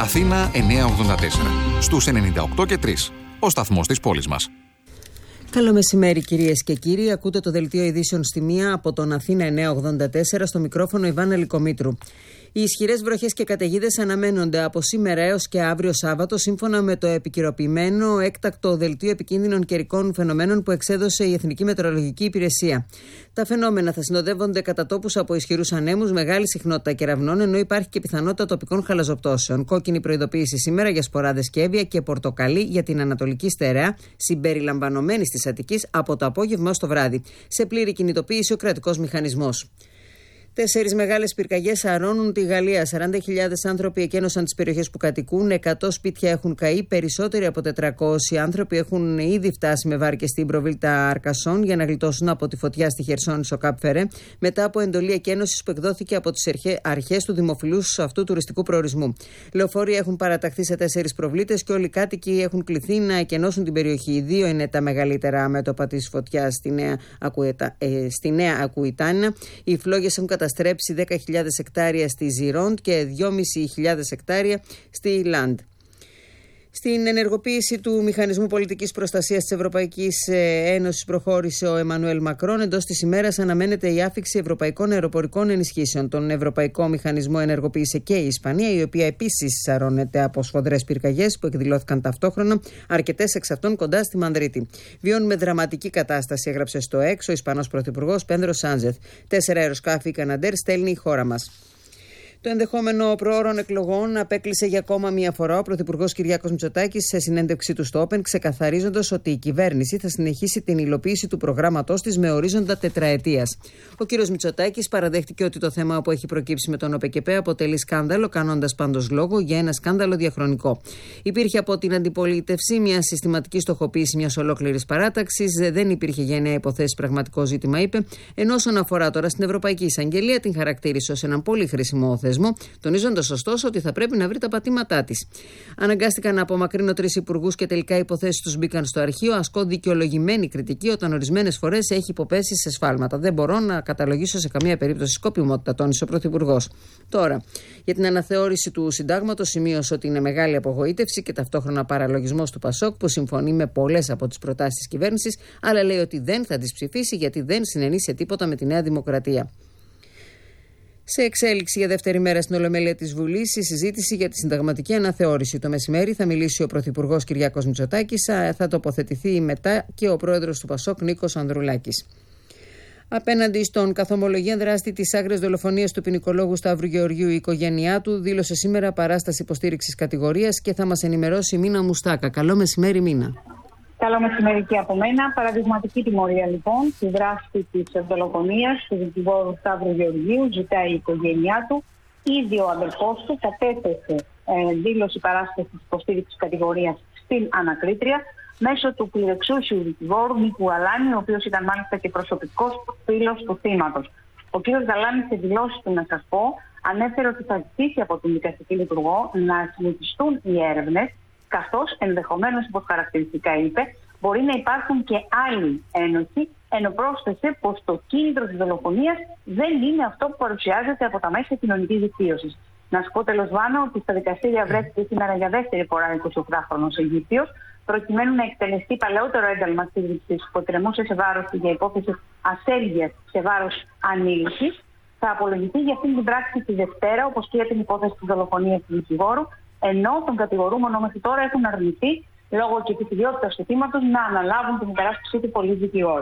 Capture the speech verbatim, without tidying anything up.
Αθήνα εννιακόσια ογδόντα τέσσερα. Στους ενενήντα οκτώ και τρία. Ο σταθμός της πόλης μας. Καλό μεσημέρι, κυρίες και κύριοι. Ακούτε το δελτίο ειδήσεων στη μία από τον Αθήνα εννιακόσια ογδόντα τέσσερα, στο μικρόφωνο Ιβάνα Λικομήτρου. Οι ισχυρές βροχές και καταιγίδες αναμένονται από σήμερα έως και αύριο Σάββατο, σύμφωνα με το επικαιροποιημένο έκτακτο δελτίο επικίνδυνων καιρικών φαινομένων που εξέδωσε η Εθνική Μετεωρολογική Υπηρεσία. Τα φαινόμενα θα συνοδεύονται κατά τόπους από ισχυρούς ανέμους, μεγάλη συχνότητα κεραυνών, ενώ υπάρχει και πιθανότητα τοπικών χαλαζοπτώσεων. Κόκκινη προειδοποίηση σήμερα για σποράδες και έβια και πορτοκαλί για την Ανατολική Στερεά, συμπεριλαμβανομένη της Αττικής, από το απόγευμα ως το βράδυ. Σε πλήρη κινητοποίηση ο κρατικός μηχανισμός. Τέσσερις μεγάλες πυρκαγιές αρρώνουν τη Γαλλία. σαράντα χιλιάδες άνθρωποι εκένωσαν τις περιοχές που κατοικούν. εκατό σπίτια έχουν καεί. Περισσότεροι από τετρακόσιοι άνθρωποι έχουν ήδη φτάσει με βάρκες στην προβίλτα Αρκασόν για να γλιτώσουν από τη φωτιά στη Χερσόνησο Κάπ Φερέ, μετά από εντολή εκένωσης που εκδόθηκε από τις αρχές του δημοφιλούς αυτού τουριστικού προορισμού. Λεωφορεία έχουν παραταχθεί σε τέσσερις προβλήτες και όλοι οι κάτοικοι έχουν κληθεί να εκενώσουν την περιοχή. Οι δύο είναι τα μεγαλύτερα μέτωπα της φωτιάς στη Νέα, Ακουετα, ε, στη Νέα Ακουιτάνια. Οι φλόγες έχουν καταστρέψει δέκα χιλιάδες εκτάρια στη Ζιρόντ και δυόμισι χιλιάδες εκτάρια στη Λαντ. Στην ενεργοποίηση του Μηχανισμού Πολιτικής Προστασίας της Ευρωπαϊκής Ένωσης προχώρησε ο Εμμανουέλ Μακρόν. Εντός της ημέρας αναμένεται η άφιξη ευρωπαϊκών αεροπορικών ενισχύσεων. Τον Ευρωπαϊκό Μηχανισμό ενεργοποίησε και η Ισπανία, η οποία επίσης σαρώνεται από σφοδρές πυρκαγιές που εκδηλώθηκαν ταυτόχρονα, αρκετές εξ αυτών κοντά στη Μαδρίτη. Βιώνουμε δραματική κατάσταση, έγραψε στο Εξ ο Ισπανός Πρωθυπουργός Πέντρο Σάνζεθ. Τέσσερα αεροσκάφη η Καναντέρ στέλνει η χώρα μας. Το ενδεχόμενο προώρων εκλογών απέκλεισε για ακόμα μία φορά ο Πρωθυπουργός Κυριάκος Μητσοτάκης σε συνέντευξή του στο Open, ξεκαθαρίζοντας ότι η κυβέρνηση θα συνεχίσει την υλοποίηση του προγράμματός της με ορίζοντα τετραετίας. Ο κ. Μητσοτάκης παραδέχτηκε ότι το θέμα που έχει προκύψει με τον ΟΠΕΚΕΠΕ αποτελεί σκάνδαλο, κάνοντας πάντως λόγο για ένα σκάνδαλο διαχρονικό. Υπήρχε από την αντιπολίτευση μια συστηματική στοχοποίηση μιας ολόκληρης παράταξης, δεν υπήρχε για νέα υποθέση πραγματικό ζήτημα, είπε, ενώ όσον αφορά τώρα στην Ευρωπαϊκή Εισαγγελία την χαρακτήρισε ως έναν πολύ χρήσιμο θεσμό, τονίζοντας ωστόσο ότι θα πρέπει να βρει τα πατήματά της. Αναγκάστηκαν να απομακρύνω τρεις υπουργούς και τελικά οι υποθέσεις τους μπήκαν στο αρχείο. Ασκώ δικαιολογημένη κριτική όταν ορισμένες φορές έχει υποπέσει σε σφάλματα. Δεν μπορώ να καταλογίσω σε καμία περίπτωση σκοπιμότητα, τόνισε ο Πρωθυπουργός. Τώρα, για την αναθεώρηση του συντάγματος, σημείωσε ότι είναι μεγάλη απογοήτευση και ταυτόχρονα παραλογισμός του Πασόκ, που συμφωνεί με πολλές από τις προτάσεις της κυβέρνησης, αλλά λέει ότι δεν θα τις ψηφίσει γιατί δεν συνενεί σε τίποτα με τη Νέα Δημοκρατία. Σε εξέλιξη για δεύτερη μέρα στην Ολομέλεια της Βουλής, η συζήτηση για τη συνταγματική αναθεώρηση. Το μεσημέρι θα μιλήσει ο Πρωθυπουργός Κυριάκος Μητσοτάκης, θα τοποθετηθεί μετά και ο πρόεδρος του Πασόκ Νίκος Ανδρουλάκης. Απέναντι στον καθομολογία δράστη της άγριας δολοφονίας του ποινικολόγου Σταύρου Γεωργίου, η οικογένειά του δήλωσε σήμερα παράσταση υποστήριξης κατηγορίας και θα μας ενημερώσει η Μίνα Μουστάκα. Καλό μεσημέρι, Μίνα. Καλό μεσημέρι και από μένα. Παραδειγματική τιμωρία λοιπόν στη δράση της δολοφονίας του δικηγόρου Σταύρου Γεωργίου ζητάει η οικογένειά του. Ήδη ο αδελφός του κατέθεσε ε, δήλωση παράστασης υποστήριξης κατηγορίας στην ανακρίτρια μέσω του πληρεξούσιου δικηγόρου Νίκου Γαλάνη, ο οποίος ήταν μάλιστα και προσωπικός φίλος του θύματος. Ο κ. Γαλάνη, σε δηλώσεις του, να σας πω, ανέφερε ότι θα ζητήσει από τον δικαστική λειτουργό να συνεχιστούν οι έρευνες, καθώς ενδεχομένως, όπως χαρακτηριστικά είπε, μπορεί να υπάρχουν και άλλοι ένοχοι, ενώ πρόσθεσε πως το κίνητρο της δολοφονίας δεν είναι αυτό που παρουσιάζεται από τα μέσα κοινωνικής δικτύωσης. Να σου πω τέλος Βάνο ότι στα δικαστήρια βρέθηκε σήμερα για δεύτερη φορά εικοσιοκτάχρονος Αιγύπτιος, προκειμένου να εκτελεστεί παλαιότερο ένταλμα σύλληψης που τρεμούσε σε βάρος του για υπόθεση ασέλγειας σε βάρος ανήλικης. Θα απολογηθεί για αυτήν την πράξη τη Δευτέρα, όπως και για την υπόθεση της δολοφονίας του δικηγόρου, ενώ τον κατηγορούμενο μέχρι τώρα έχουν αρνηθεί λόγω και της ιδιότητας του θύματος να αναλάβουν την υπεράσπιση του πολυ δικηγόρου.